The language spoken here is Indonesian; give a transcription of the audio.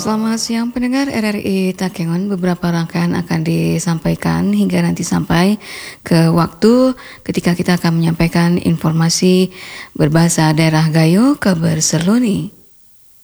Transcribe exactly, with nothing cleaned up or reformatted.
Selamat siang pendengar R R I Takengon. Beberapa rangkaian akan disampaikan hingga nanti sampai ke waktu ketika kita akan menyampaikan informasi berbahasa daerah Gayo Kabar Serluni.